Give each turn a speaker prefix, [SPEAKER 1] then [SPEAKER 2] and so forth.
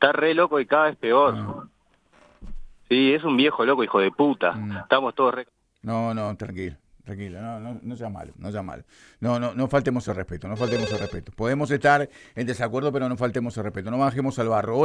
[SPEAKER 1] Está re loco y cada vez peor.
[SPEAKER 2] Ah.
[SPEAKER 1] Sí, es un viejo loco, hijo de puta. Estamos todos re...
[SPEAKER 2] No, tranquilo. Tranquila, no sea malo, no sea malo. No faltemos el respeto, no faltemos el respeto. Podemos estar en desacuerdo, pero no faltemos el respeto. No bajemos al barro.